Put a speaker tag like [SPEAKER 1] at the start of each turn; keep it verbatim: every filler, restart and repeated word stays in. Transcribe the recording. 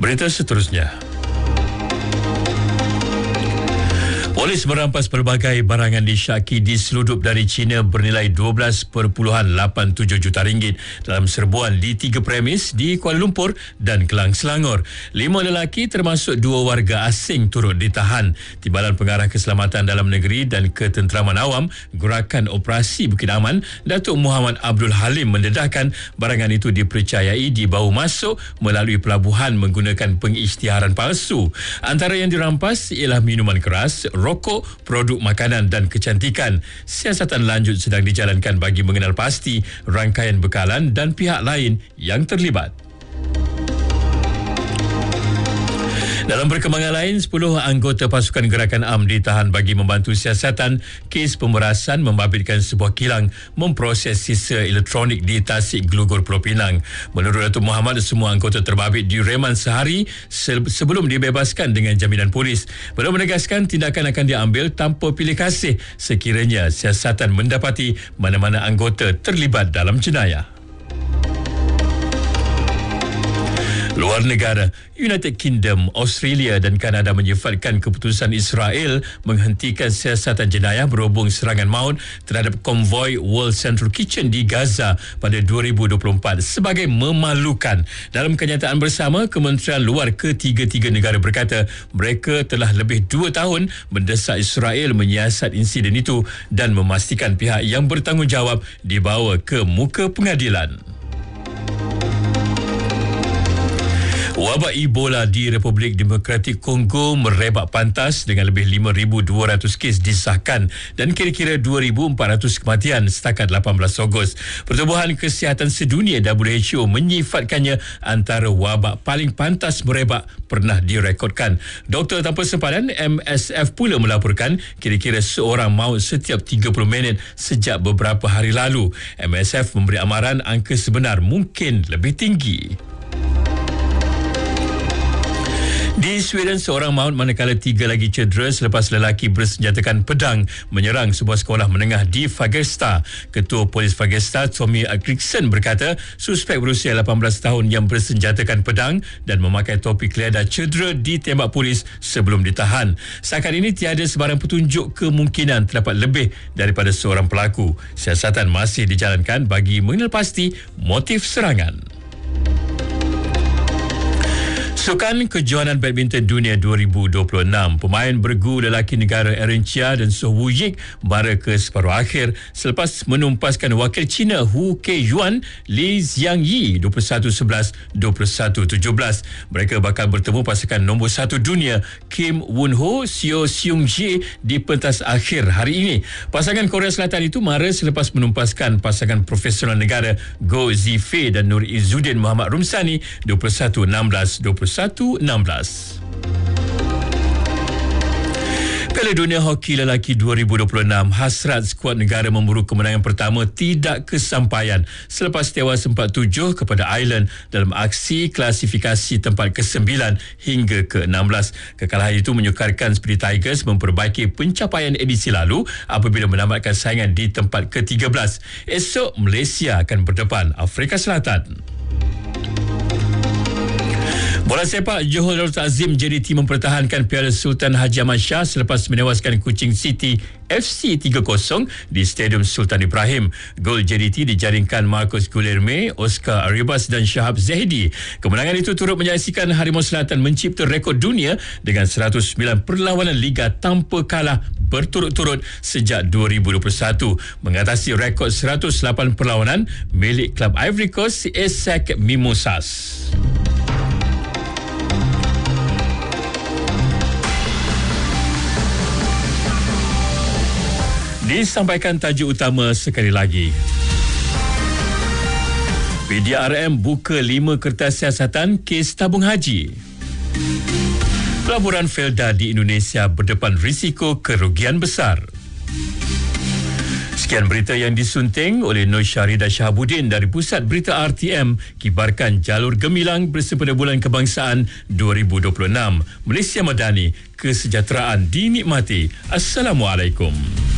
[SPEAKER 1] Berita seterusnya. Polis merampas pelbagai barangan disyaki diseludup dari China bernilai dua belas perpuluhan lapan tujuh juta ringgit dalam serbuan di tiga premis di Kuala Lumpur dan Kelang Selangor. Lima lelaki termasuk dua warga asing turut ditahan. Timbalan Pengarah Keselamatan Dalam Negeri dan Ketenteraman Awam Gerakan Operasi Bukit Aman, Datuk Muhammad Abdul Halim mendedahkan barangan itu dipercayai dibawa masuk melalui pelabuhan menggunakan pengisytiharan palsu. Antara yang dirampas ialah minuman keras, rokok, produk makanan dan kecantikan. Siasatan lanjut sedang dijalankan bagi mengenal pasti rangkaian bekalan dan pihak lain yang terlibat. Dalam perkembangan lain, sepuluh anggota pasukan Gerakan A M ditahan bagi membantu siasatan kes pemerasan membabitkan sebuah kilang memproses sisa elektronik di Tasik Gelugur Pulau Pinang. Menurut Datuk Muhammad, semua anggota terbabit direman sehari sebelum dibebaskan dengan jaminan polis. Beliau menegaskan tindakan akan diambil tanpa pilih kasih sekiranya siasatan mendapati mana-mana anggota terlibat dalam jenayah. Luar negara, United Kingdom, Australia dan Kanada menyifatkan keputusan Israel menghentikan siasatan jenayah berhubung serangan maut terhadap konvoi World Central Kitchen di Gaza pada dua ribu dua puluh empat sebagai memalukan. Dalam kenyataan bersama, Kementerian Luar ketiga-tiga negara berkata mereka telah lebih dua tahun mendesak Israel menyiasat insiden itu dan memastikan pihak yang bertanggungjawab dibawa ke muka pengadilan. Wabak Ebola di Republik Demokratik Kongo merebak pantas dengan lebih lima ribu dua ratus kes disahkan dan kira-kira dua ribu empat ratus kematian setakat lapan belas Ogos. Pertubuhan Kesihatan Sedunia W H O menyifatkannya antara wabak paling pantas merebak pernah direkodkan. Doktor Tanpa Sempadan M S F pula melaporkan kira-kira seorang maut setiap tiga puluh minit sejak beberapa hari lalu. M S F memberi amaran angka sebenar mungkin lebih tinggi. Di Sweden, seorang maut manakala tiga lagi cedera selepas lelaki bersenjatakan pedang menyerang sebuah sekolah menengah di Fagersta. Ketua Polis Fagersta, Tommy Akriksen berkata suspek berusia lapan belas tahun yang bersenjatakan pedang dan memakai topi kelada cedera ditembak polis sebelum ditahan. Setakat ini tiada sebarang petunjuk kemungkinan terdapat lebih daripada seorang pelaku. Siasatan masih dijalankan bagi mengenal pasti motif serangan. Sukan Kejohanan Badminton Dunia dua ribu dua puluh enam, pemain bergu lelaki negara Aaron Chia dan So Woo Yik bara ke separuh akhir selepas menumpaskan wakil China Hu Kejuan Li Xiangyi dua puluh satu sebelas, dua puluh satu tujuh belas. Mereka bakal bertemu pasangan nombor satu dunia Kim Won Ho Seo Seung Jae di pentas akhir hari ini. Pasangan Korea Selatan itu mara selepas menumpaskan pasangan profesional negara Go Zifei dan Nur Izzuddin Muhammad Rumsani dua puluh satu enam belas, dua puluh satu enam belas. Piala Dunia Hoki Lelaki dua ribu dua puluh enam, hasrat skuad negara memburu kemenangan pertama tidak kesampaian selepas tewas empat tujuh kepada Ireland dalam aksi klasifikasi tempat kesembilan hingga ke enam belas. Kekalahan itu menyukarkan Speedy Tigers memperbaiki pencapaian edisi lalu apabila menamatkan saingan di tempat ke tiga belas. Esok Malaysia akan berdepan Afrika Selatan. Bola sepak, Johor Darul Ta'zim J D T mempertahankan Piala Sultan Haji Ahmad Shah selepas menewaskan Kuching City F C tiga kosong di Stadium Sultan Ibrahim. Gol J D T dijaringkan Marcos Guilherme, Oscar Arribas dan Shahab Zahidi. Kemenangan itu turut menyaksikan Harimau Selatan mencipta rekod dunia dengan seratus sembilan perlawanan liga tanpa kalah berturut-turut sejak dua ribu dua puluh satu, mengatasi rekod seratus lapan perlawanan milik klub Ivory Coast A S E C Mimosas. Disampaikan tajuk utama sekali lagi. P D R M buka lima kertas siasatan kes tabung haji. Pelaburan Felda di Indonesia berdepan risiko kerugian besar. Sekian berita yang disunting oleh Nur Syarida Shahabuddin dari Pusat Berita R T M, kibarkan jalur gemilang bersempena Bulan Kebangsaan dua ribu dua puluh enam. Malaysia Madani, kesejahteraan dinikmati. Assalamualaikum.